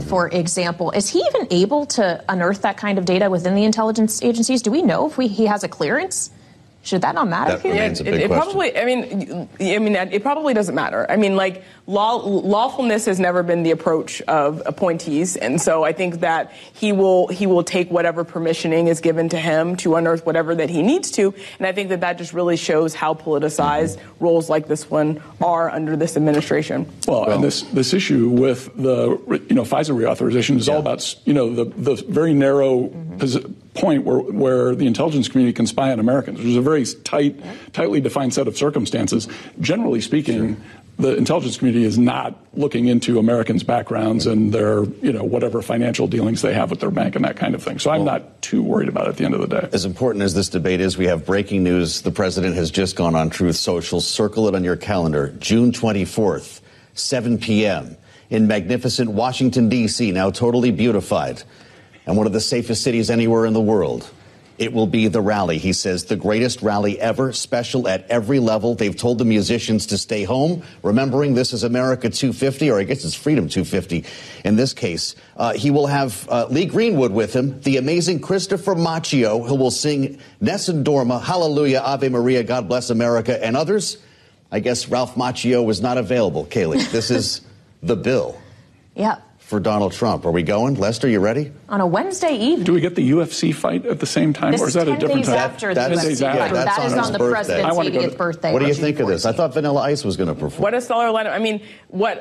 for example, is he even able to unearth that kind of data within the intelligence agencies? Do we know if he has a clearance? Should that not matter? That remains a big question. Probably. I mean, it probably doesn't matter. I mean, like lawfulness has never been the approach of appointees, and so I think that he will take whatever permissioning is given to him to unearth whatever that he needs to, and I think that just really shows how politicized roles like this one are under this administration. Well, and this issue with the FISA reauthorization is all about the very narrow point where the intelligence community can spy on Americans. There's a very tightly defined set of circumstances. Generally speaking, the intelligence community is not looking into Americans' backgrounds and their, whatever financial dealings they have with their bank and that kind of thing. So I'm not too worried about it at the end of the day. As important as this debate is, we have breaking news. The president has just gone on Truth Social. Circle it on your calendar. June 24th, 7 p.m. in magnificent Washington, D.C., now totally beautified, and one of the safest cities anywhere in the world. It will be the rally, he says, the greatest rally ever, special at every level. They've told the musicians to stay home, remembering this is America 250, or I guess it's Freedom 250 in this case. He will have Lee Greenwood with him, the amazing Christopher Macchio, who will sing Nessun Dorma, Hallelujah, Ave Maria, God Bless America, and others. I guess Ralph Macchio was not available, Kayleigh. This is the bill. Yeah. For Donald Trump. Are we going? Lester, you ready? On a Wednesday evening. Do we get the UFC fight at the same time, or is that a different time? After the UFC fight. That is on the president's 80th birthday. What do you think of this? I thought Vanilla Ice was going to perform. What a stellar lineup. I mean,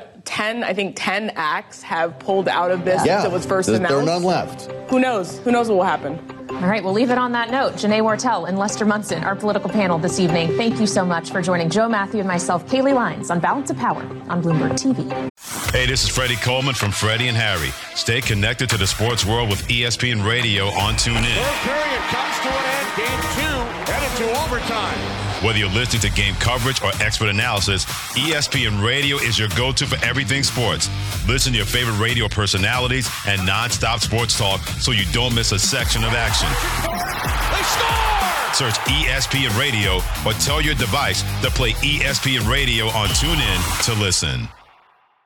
10 acts have pulled out of this since it was first announced? There are none left. Who knows? Who knows what will happen? All right, we'll leave it on that note. Janae Wartell and Lester Munson, our political panel this evening. Thank you so much for joining Joe Matthew and myself, Kayleigh Lines, on Balance of Power on Bloomberg TV. Hey, this is Freddie Coleman from Freddie and Harry. Stay connected to the sports world with ESPN Radio on TuneIn. Third period comes to an end. Game 2 headed to overtime. Whether you're listening to game coverage or expert analysis, ESPN Radio is your go-to for everything sports. Listen to your favorite radio personalities and nonstop sports talk so you don't miss a section of action. They score! Search ESPN Radio or tell your device to play ESPN Radio on TuneIn to listen.